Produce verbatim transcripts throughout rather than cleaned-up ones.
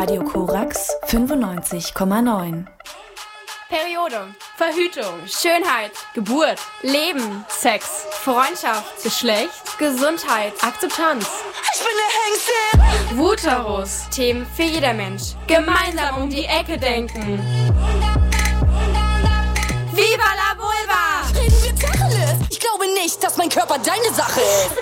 Radio Korax fünfundneunzig Komma neun. Periode, Verhütung, Schönheit, Geburt, Leben, Sex, Freundschaft, Geschlecht, Gesundheit, Akzeptanz. Ich bin der Hengste. Vuterus, Themen für jeder Mensch. Gemeinsam um die Ecke denken. Viva la Vulva! Reden wir Tacheles. Ich glaube nicht, dass mein Körper deine Sache ist.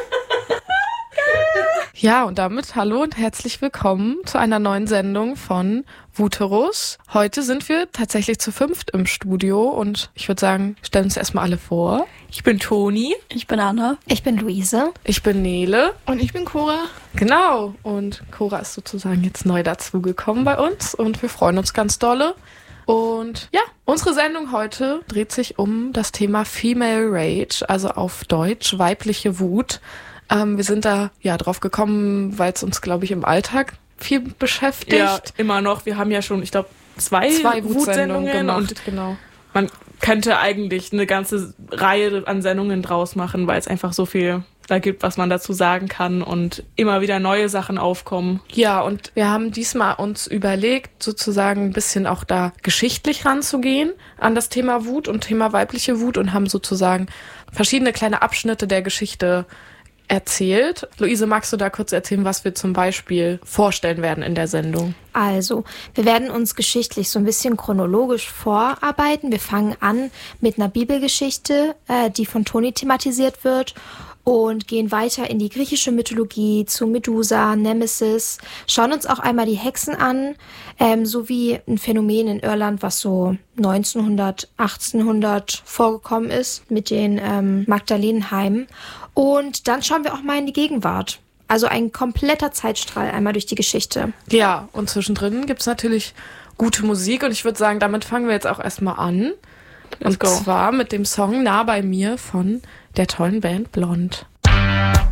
Ja, und damit hallo und herzlich willkommen zu einer neuen Sendung von Vuterus. Heute sind wir tatsächlich zu fünft im Studio und ich würde sagen, stellen uns erstmal alle vor. Ich bin Toni. Ich bin Anna. Ich bin Luise. Ich bin Nele. Und ich bin Cora. Genau, und Cora ist sozusagen jetzt neu dazugekommen bei uns und wir freuen uns ganz dolle. Und ja, unsere Sendung heute dreht sich um das Thema Female Rage, also auf Deutsch weibliche Wut. Ähm, wir sind da ja drauf gekommen, weil es uns, glaube ich, im Alltag viel beschäftigt. Ja, immer noch. Wir haben ja schon, ich glaube, zwei, zwei Wutsendungen gemacht. Und genau. Man könnte eigentlich eine ganze Reihe an Sendungen draus machen, weil es einfach so viel da gibt, was man dazu sagen kann und immer wieder neue Sachen aufkommen. Ja, und wir haben diesmal uns überlegt, sozusagen ein bisschen auch da geschichtlich ranzugehen an das Thema Wut und Thema weibliche Wut und haben sozusagen verschiedene kleine Abschnitte der Geschichte erzählt. Luise, magst du da kurz erzählen, was wir zum Beispiel vorstellen werden in der Sendung? Also, wir werden uns geschichtlich so ein bisschen chronologisch vorarbeiten. Wir fangen an mit einer Bibelgeschichte, äh, die von Toni thematisiert wird und gehen weiter in die griechische Mythologie zu Medusa, Nemesis, schauen uns auch einmal die Hexen an, ähm, sowie ein Phänomen in Irland, was so neunzehnhundert, achtzehnhundert vorgekommen ist mit den ähm, Magdalenenheimen. Und dann schauen wir auch mal in die Gegenwart. Also ein kompletter Zeitstrahl einmal durch die Geschichte. Ja, und zwischendrin gibt's natürlich gute Musik und ich würde sagen, damit fangen wir jetzt auch erstmal an. Let's und go. zwar mit dem Song Nah bei mir von der tollen Band Blond.